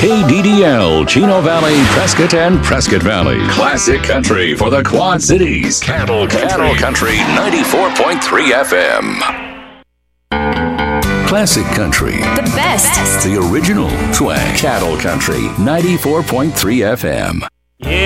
KDDL, Chino Valley, Prescott, and Prescott Valley. Classic country for the Quad Cities. Cattle Country 94.3 FM. Classic country. The best. The original swag. Cattle Country 94.3 FM.